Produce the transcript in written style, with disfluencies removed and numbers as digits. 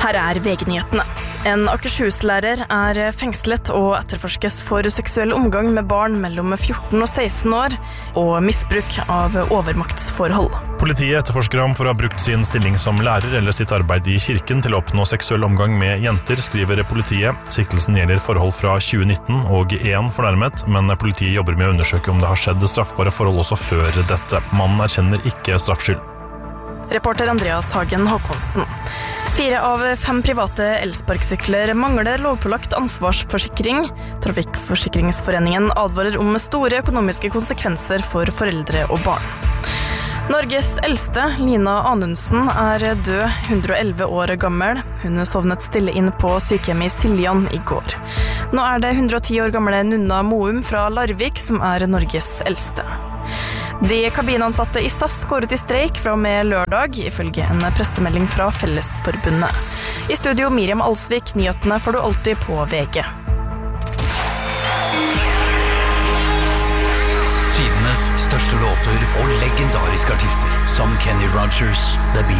Her VG-nyhetene. En Akershus-lærer fengslet og etterforskes for seksuell omgang med barn mellom 14 og 16 år og misbruk av overmaktsforhold. Politiet etterforsker ham for å ha brukt sin stilling som lærer eller sitt arbeid i kirken til å oppnå seksuell omgang med jenter, skriver politiet. Siktelsen gjelder forhold fra 2019 og 1 fornærmet, men politiet jobber med å undersøke om det har skjedd straffbare forhold også før dette. Mannen erkjenner ikke straffskyld. Reporter Andreas Hagen Håkonsen. 4 av 5 private elsparkesykler mangler lovpålagt ansvarsforsikring. Trafikkforsikringsforeningen advarer om store økonomiske konsekvenser for foreldre og barn. Norges eldste, Lina Anundsen, død, 111 år gammel. Hun sovnet stille inn på sykehjemmet i Siljan i går. Nå det 110 år gamle Nunna Moum fra Larvik som Norges eldste. De kabinansatte i SAS går ut i streik fra og med lørdag, ifølge en pressemelding fra Fellesforbundet. I studio Miriam Alsvik, nyhetene får du alltid på VG. Tidenes største låter og legendariske artister som Kenny Rogers, The Beatles.